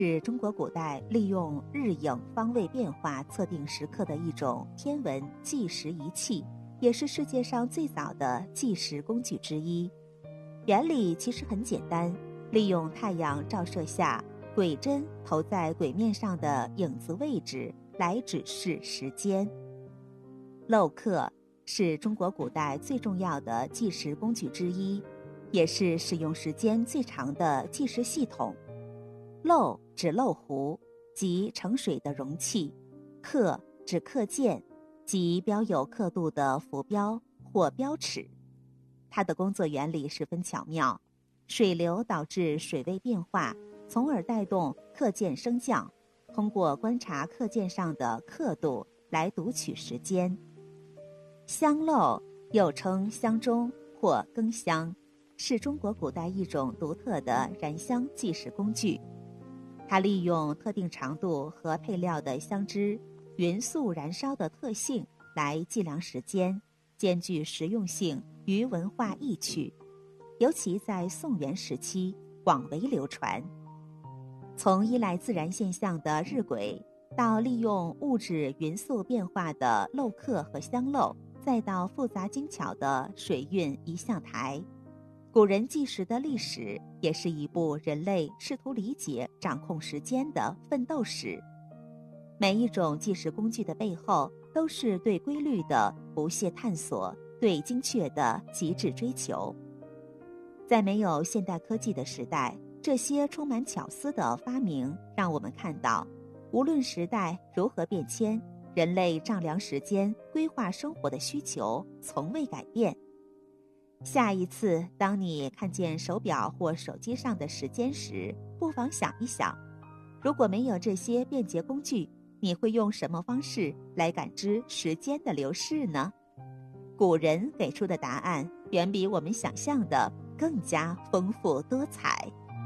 是中国古代利用日影方位变化测定时刻的一种天文计时仪器，也是世界上最早的计时工具之一。原理其实很简单，利用太阳照射下鬼针投在鬼面上的影子位置来指示时间。漏刻是中国古代最重要的计时工具之一，也是使用时间最长的计时系统。漏指漏壶，即盛水的容器；刻指刻件，即标有刻度的浮标或标尺。它的工作原理十分巧妙，水流导致水位变化，从而带动刻件升降，通过观察刻件上的刻度来读取时间。香漏又称香钟或更香，是中国古代一种独特的燃香计时工具。它利用特定长度和配料的香脂、匀速燃烧的特性来计量时间，兼具实用性与文化意趣，尤其在宋元时期广为流传。从依赖自然现象的日晷，到利用物质匀速变化的漏刻和香漏，再到复杂精巧的水运仪象台，古人计时的历史也是一部人类试图理解掌控时间的奋斗史。每一种计时工具的背后，都是对规律的不懈探索，对精确的极致追求。在没有现代科技的时代，这些充满巧思的发明让我们看到，无论时代如何变迁，人类丈量时间、规划生活的需求从未改变。下一次当你看见手表或手机上的时间时，不妨想一想，如果没有这些便捷工具，你会用什么方式来感知时间的流逝呢？古人给出的答案远比我们想象的更加丰富多彩。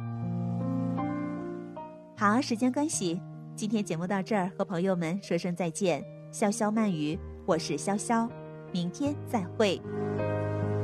好，时间关系，今天节目到这儿，和朋友们说声再见。潇潇慢语，我是潇潇，明天再会。